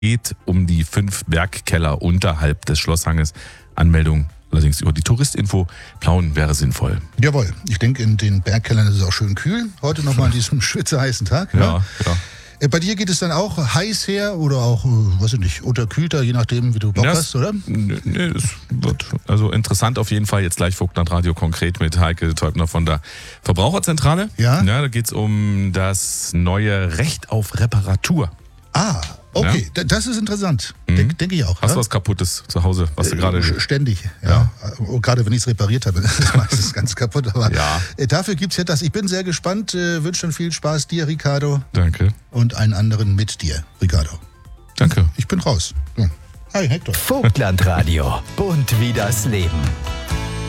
geht um die 5 Bergkeller unterhalb des Schlosshanges. Anmeldung allerdings über die Touristinfo. Plauen wäre sinnvoll. Jawohl, ich denke, in den Bergkellern ist es auch schön kühl. Heute nochmal an diesem schwitzeheißen Tag. Ja. Bei dir geht es dann auch heiß her oder auch, weiß ich nicht, unterkühlter, je nachdem, wie du Bock hast, oder? Nee, es wird also interessant auf jeden Fall. Jetzt gleich Vogtland Radio konkret mit Heike Teubner von der Verbraucherzentrale. Ja. Da geht es um das neue Recht auf Reparatur. Ah, okay, das ist interessant. Denke ich auch. Hast du was Kaputtes zu Hause, was du gerade... Ständig, ja. Gerade wenn ich es repariert habe, das ist meistens ganz kaputt. Aber dafür gibt es ja das. Ich bin sehr gespannt, wünsche schon viel Spaß dir, Ricardo. Danke. Und allen anderen mit dir, Ricardo. Danke. Ich bin raus. Ja. Hi, Hector. Vogtland Radio. Bunt wie das Leben.